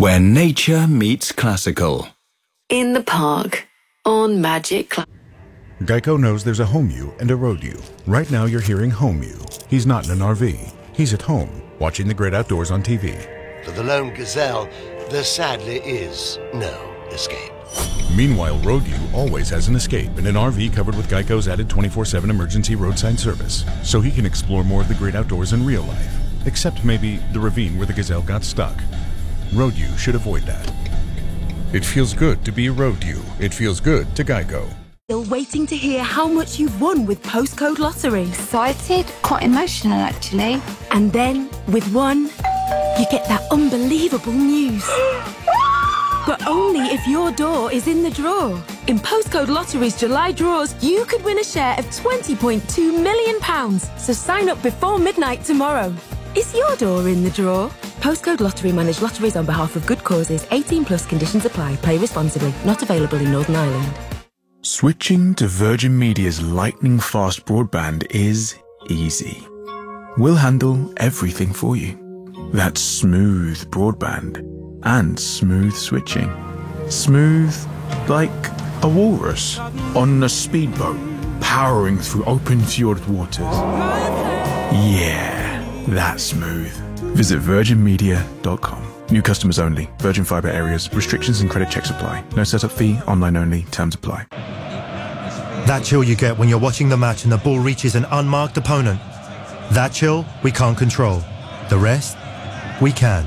where nature meets classical. In the park, on Magic Geico knows there's a home you and a road you. Right now you're hearing home you. He's not in an RV. He's at home, watching the great outdoors on TV. For the lone gazelle, there sadly is no escape. Meanwhile, road you always has an escape in an RV covered with Geico's added 24/7 emergency roadside service, so he can explore more of the great outdoors in real life. Except maybe the ravine where the gazelle got stuck. Road you should avoid that. It feels good to be road you. It feels good to Geico. Still waiting to hear how much you've won with Postcode Lottery. Excited, quite emotional actually. And then, with one, you get that unbelievable news. But only if your door is in the draw. In Postcode Lottery's July draws, you could win a share of £20.2 million. So sign up before midnight tomorrow. Is your door in the draw? Postcode Lottery manage lotteries on behalf of good causes. 18 plus conditions apply. Play responsibly. Not available in Northern Ireland. Switching to Virgin Media's lightning-fast broadband is easy. We'll handle everything for you. That's smooth broadband and smooth switching. Smooth like a walrus on a speedboat powering through open fjord waters. Yeah, that's smooth. Visit virginmedia.com. New customers only. Virgin Fibre areas. Restrictions and credit checks apply. No setup fee. Online only. Terms apply. That chill you get when you're watching the match and the ball reaches an unmarked opponent. That chill we can't control. The rest, we can.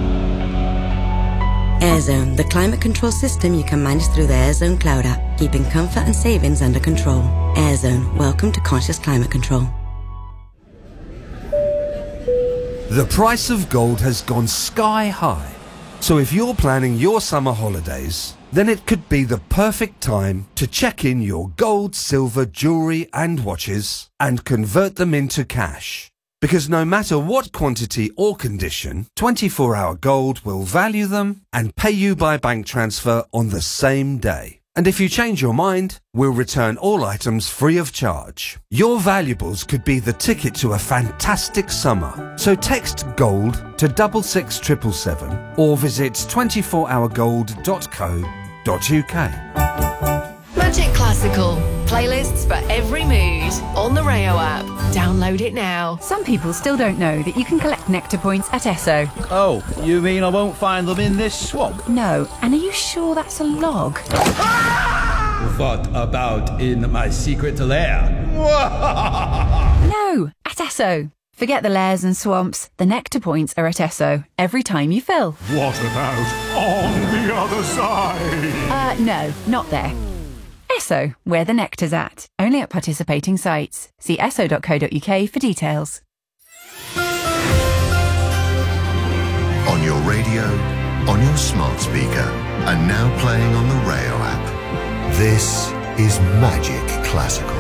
AirZone, the climate control system you can manage through the AirZone Cloud app, keeping comfort and savings under control. AirZone, welcome to conscious climate control. The price of gold has gone sky high. So if you're planning your summer holidays, then it could be the perfect time to check in your gold, silver, jewellery and watches and convert them into cash. Because no matter what quantity or condition, 24-hour gold will value them and pay you by bank transfer on the same day. And if you change your mind, we'll return all items free of charge. Your valuables could be the ticket to a fantastic summer. So text GOLD to 66777 or visit 24hourgold.co.uk. Magic Classical. Playlists for every mood on the Rayo app. Download it now. Some people still don't know that you can collect Nectar points at Esso. Oh, you mean I won't find them in this swamp? No, and are you sure that's a log? What about in my secret lair? No, at Esso. Forget the lairs and swamps. The Nectar points are at Esso every time you fill. What about on the other side? No, not there. Esso, where the nectar's at. Only at participating sites. See esso.co.uk for details. On your radio, on your smart speaker, and now playing on the Rayo app. This is Magic Classical.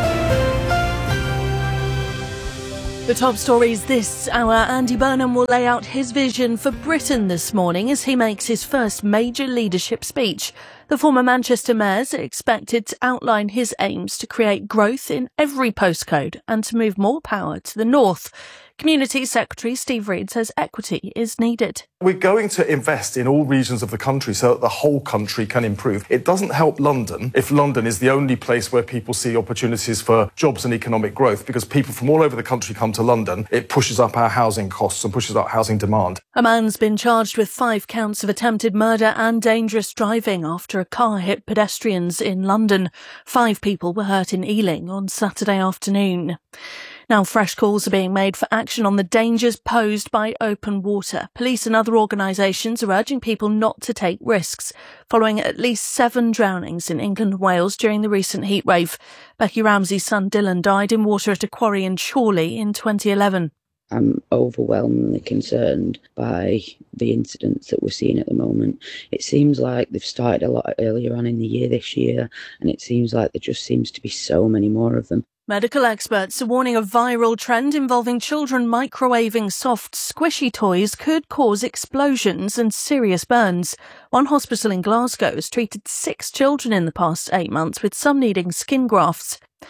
The top stories this hour. Andy Burnham will lay out his vision for Britain this morning as he makes his first major leadership speech. The former Manchester mayor's expected to outline his aims to create growth in every postcode and to move more power to the north. Community Secretary Steve Reed says equity is needed. We're going to invest in all regions of the country so that the whole country can improve. It doesn't help London if London is the only place where people see opportunities for jobs and economic growth, because people from all over the country come to London. It pushes up our housing costs and pushes up housing demand. A man's been charged with 5 counts of attempted murder and dangerous driving after a car hit pedestrians in London. 5 people were hurt in Ealing on Saturday afternoon. Now fresh calls are being made for action on the dangers posed by open water. Police and other organisations are urging people not to take risks, following at least 7 drownings in England and Wales during the recent heatwave. Becky Ramsey's son Dylan died in water at a quarry in Chorley in 2011. I'm overwhelmingly concerned by the incidents that we're seeing at the moment. It seems like they've started a lot earlier on in the year this year, and it seems like there just seems to be so many more of them. Medical experts are warning a viral trend involving children microwaving soft, squishy toys could cause explosions and serious burns. One hospital in Glasgow has treated 6 children in the past 8 months, with some needing skin grafts.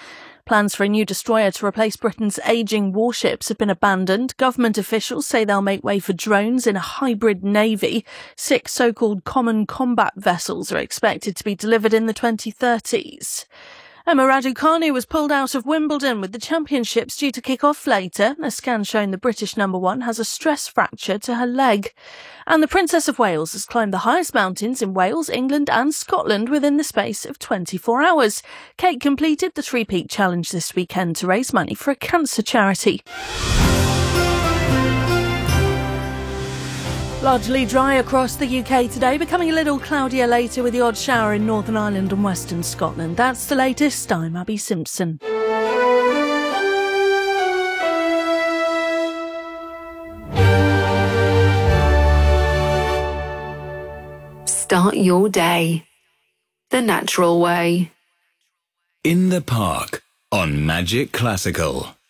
Plans for a new destroyer to replace Britain's ageing warships have been abandoned. Government officials say they'll make way for drones in a hybrid navy. 6 so-called common combat vessels are expected to be delivered in the 2030s. Emma Raducanu was pulled out of Wimbledon with the championships due to kick off later. A scan showing the British number one has a stress fracture to her leg. And the Princess of Wales has climbed the highest mountains in Wales, England and Scotland within the space of 24 hours. Kate completed the Three-Peak Challenge this weekend to raise money for a cancer charity. Largely dry across the UK today, becoming a little cloudier later with the odd shower in Northern Ireland and Western Scotland. That's the latest. I'm Abby Simpson. Start your day the natural way. In the Park on Magic Classical.